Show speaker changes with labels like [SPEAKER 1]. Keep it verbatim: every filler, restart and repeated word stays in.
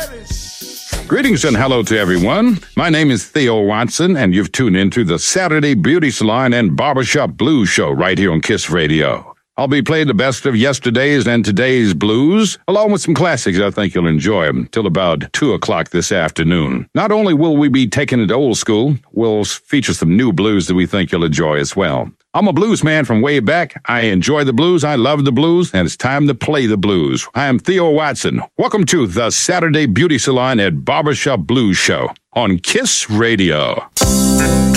[SPEAKER 1] Greetings and hello to everyone. My name is Theo Watson, and you've tuned into the Saturday Beauty Salon and Barbershop Blues Show right here on Kiss Radio. I'll be playing the best of yesterday's and today's blues, along with some classics I think you'll enjoy till about two o'clock this afternoon. Not only will we be taking it old school, we'll feature some new blues that we think you'll enjoy as well. I'm a blues man from way back. I enjoy the blues, I love the blues, and it's time to play the blues. I am Theo Watson. Welcome to the Saturday Beauty Salon and Barbershop Blues Show on Kiss Radio.